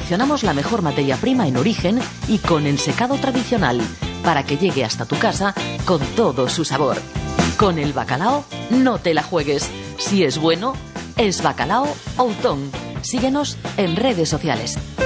seleccionamos la mejor materia prima en origen y con ensecado tradicional, para que llegue hasta tu casa con todo su sabor. Con el bacalao no te la juegues. Si es bueno, es Bacalao Outón. Síguenos en redes sociales.